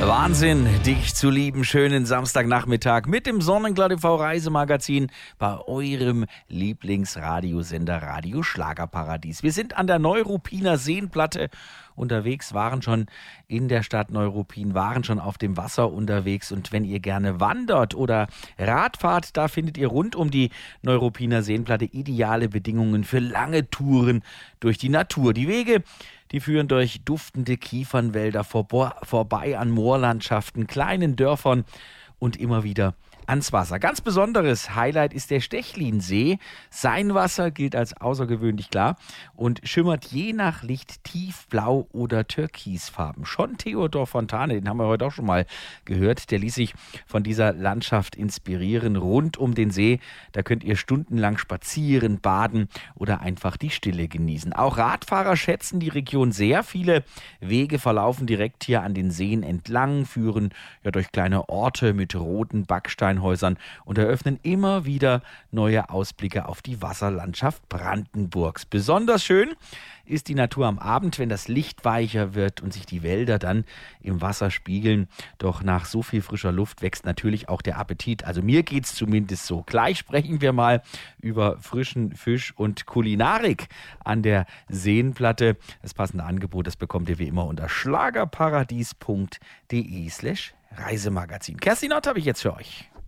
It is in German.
Wahnsinn, dich zu lieben. Schönen Samstagnachmittag mit dem Sonnenklar TV Reisemagazin bei eurem Lieblingsradiosender Radio Schlagerparadies. Wir sind an der Neuruppiner Seenplatte unterwegs, waren schon in der Stadt Neuruppin, waren schon auf dem Wasser unterwegs. Und wenn ihr gerne wandert oder Radfahrt, da findet ihr rund um die Neuruppiner Seenplatte ideale Bedingungen für lange Touren durch die Natur. Die Wege, die führen durch duftende Kiefernwälder vorbei an Moorlandschaften, kleinen Dörfern und immer wieder ans Wasser. Ganz besonderes Highlight ist der Stechlinsee. Sein Wasser gilt als außergewöhnlich klar und schimmert je nach Licht tiefblau oder türkisfarben. Schon Theodor Fontane, den haben wir heute auch schon mal gehört, der ließ sich von dieser Landschaft inspirieren. Rund um den See, da könnt ihr stundenlang spazieren, baden oder einfach die Stille genießen. Auch Radfahrer schätzen die Region sehr. Viele Wege verlaufen direkt hier an den Seen entlang, führen ja durch kleine Orte mit roten Backsteinhäusern und eröffnen immer wieder neue Ausblicke auf die Wasserlandschaft Brandenburgs. Besonders schön ist die Natur am Abend, wenn das Licht weicher wird und sich die Wälder dann im Wasser spiegeln. Doch nach so viel frischer Luft wächst natürlich auch der Appetit. Also mir geht's zumindest so. Gleich sprechen wir mal über frischen Fisch und Kulinarik an der Seenplatte. Das passende Angebot, das bekommt ihr wie immer unter schlagerparadies.de/Reisemagazin. Kerstin Ott habe ich jetzt für euch.